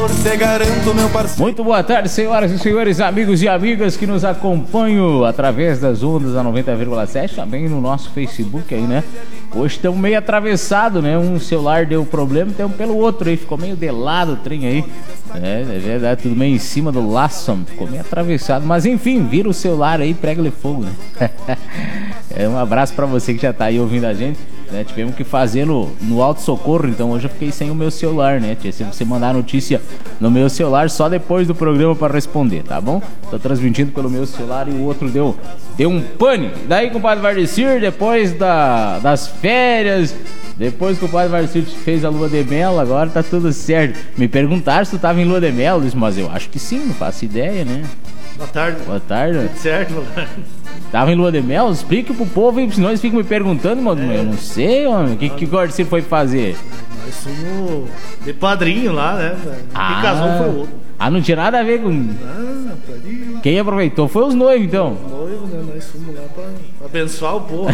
amor, te garanto, meu parceiro. Muito boa tarde, senhoras e senhores, amigos e amigas que nos acompanham através das ondas da 90,7, também no nosso Facebook aí, né? Hoje estamos meio atravessados, né? Um celular deu problema, tem um pelo outro aí, ficou meio de lado o trem aí. É verdade, tudo meio em cima do laço, ficou meio atravessado. Mas enfim, vira o celular aí, prega-lhe fogo, né? Um abraço pra você que já tá aí ouvindo a gente, né? Tivemos que fazer no auto-socorro, então hoje eu fiquei sem o meu celular, né? Se você mandar notícia no meu celular, só depois do programa pra responder, tá bom? Tô transmitindo pelo meu celular e o outro deu um pane. Daí, compadre Vardecir, depois das férias, depois que o padre Varcir fez a lua de mel, agora tá tudo certo. Me perguntaram se tu tava em lua de mel, mas eu acho que sim, não faço ideia, né? Boa tarde. Boa tarde. Tudo certo, mano. Tava em lua de mel? Explique pro povo, senão eles ficam me perguntando, mano. Eu não sei, homem. O que o Vardecir foi fazer? Nós somos de padrinho lá, né? Quem casou foi o outro. Ah, não tinha nada a ver com... Padrinho. Quem aproveitou foi os noivos, então. Os noivos, né? Nós fomos lá pra abençoar o povo.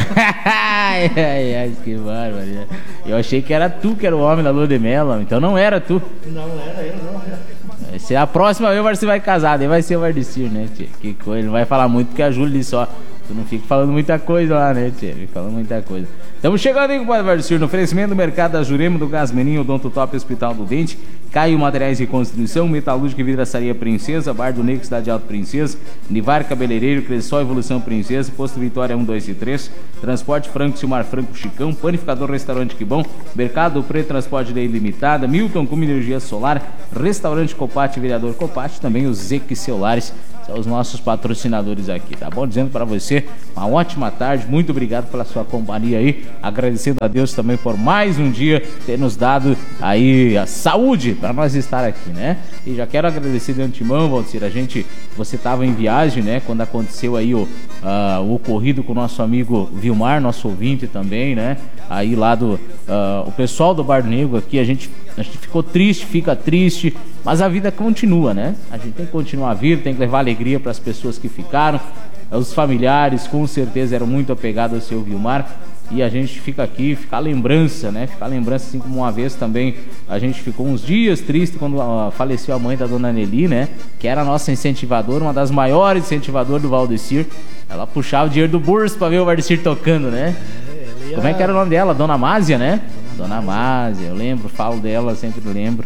Ai, que bárbaro. Eu achei que era tu que era o homem da lua de mel, então não era tu. Não era eu, não era. Se a próxima vez você vai casar, daí vai ser o Vardecir, né, tia? Que coisa, ele não vai falar muito porque a Júlia disse, ó, tu não fica falando muita coisa lá, né, tia? Fica falando muita coisa. Estamos chegando aí com o Padre Vardecir no oferecimento do Mercado da Jurema, do Gás Meninho, Odonto Top, Hospital do Dente, Caio Materiais de Construção, Metalúrgica e Vidraçaria Princesa, Bar do Negro, Cidade Alto Princesa, Nivar Cabeleireiro, Cressol Evolução Princesa, Posto Vitória 1, 2 e 3, Transporte Franco, Silmar Franco, Chicão, Panificador Restaurante Que Bom, Mercado Preto, Transporte de Ilimitada, Milton com Energia Solar, Restaurante Copate, Vereador Copate, também os Zeque Celulares, são os nossos patrocinadores aqui, tá bom? Dizendo para você uma ótima tarde, muito obrigado pela sua companhia aí, agradecendo a Deus também por mais um dia ter nos dado aí a saúde para nós estar aqui, né? E já quero agradecer de antemão, Valdecir, você estava em viagem, né? Quando aconteceu aí o ocorrido com o nosso amigo Vilmar, nosso ouvinte também, né? Aí lá o pessoal do Bar Negro aqui, a gente ficou triste, fica triste, mas a vida continua, né? A gente tem que continuar a vida, tem que levar alegria para as pessoas que ficaram. Os familiares com certeza eram muito apegados ao seu Vilmar, e a gente fica aqui, fica a lembrança, né? Fica a lembrança, assim como uma vez também a gente ficou uns dias triste quando faleceu a mãe da dona Nelly, né? Que era a nossa incentivadora, uma das maiores incentivadoras do Valdecir. Ela puxava o dinheiro do bolso para ver o Valdecir tocando, né? Como é que era o nome dela? Dona Másia, né? Dona Másia, eu lembro, falo dela, sempre lembro.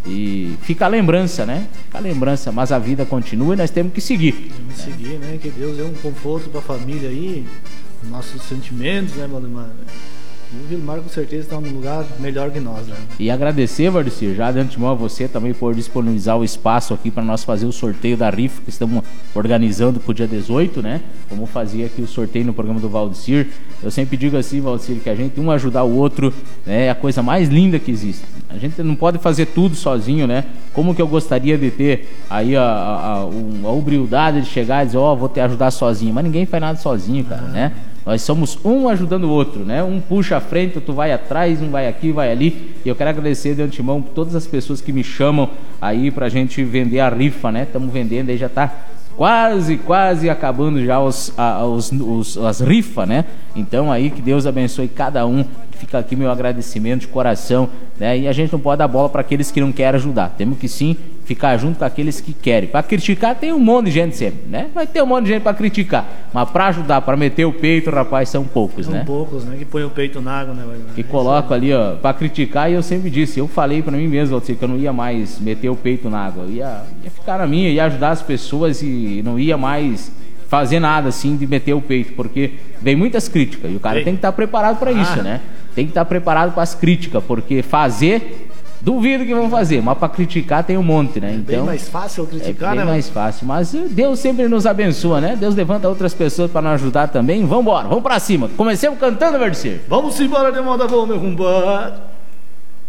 E fica a lembrança, né? Fica a lembrança, mas a vida continua e nós temos que seguir. Temos que seguir, né? Que Deus dê um conforto pra família aí, nossos sentimentos, né, Valdemar? E o Vilmar com certeza está num lugar melhor que nós, né? E agradecer, Vardecir, já de antemão a você também por disponibilizar o espaço aqui para nós fazer o sorteio da rifa que estamos organizando pro dia 18, né? Como fazia aqui o sorteio no programa do Valdecir. Eu sempre digo assim, Valdecir, que a gente ajudar o outro, né, é a coisa mais linda que existe. A gente não pode fazer tudo sozinho, né? Como que eu gostaria de ter aí a humildade de chegar e dizer, vou te ajudar sozinho. Mas ninguém faz nada sozinho, cara, né? Nós somos um ajudando o outro, né? Um puxa a frente, tu vai atrás, um vai aqui, vai ali. E eu quero agradecer de antemão todas as pessoas que me chamam aí pra gente vender a rifa, né? Estamos vendendo, aí já tá quase acabando já as rifas, né? Então aí que Deus abençoe cada um. Fica aqui meu agradecimento de coração, né? E a gente não pode dar bola para aqueles que não querem ajudar. Temos que sim ficar junto com aqueles que querem. Para criticar tem um monte de gente sempre, né? Vai ter um monte de gente para criticar, mas para ajudar, para meter o peito, rapaz, são poucos, né? São poucos, né? Que põe o peito na água, né? Que colocam ali, ó, para criticar. E eu sempre disse, eu falei para mim mesmo, que eu não ia mais meter o peito na água. Eu ia ficar na minha, ia ajudar as pessoas e não ia mais fazer nada assim de meter o peito, porque vem muitas críticas e o cara tem que estar preparado para isso, né? Tem que estar preparado para as críticas, porque fazer, duvido que vão fazer, mas para criticar tem um monte, né? Então, bem mais fácil criticar, né? É bem mais fácil, mas Deus sempre nos abençoa, né? Deus levanta outras pessoas para nos ajudar também. Vamos embora, vamos para cima. Comecemos cantando, Vardecir. Vamos embora de moda boa, meu compadre.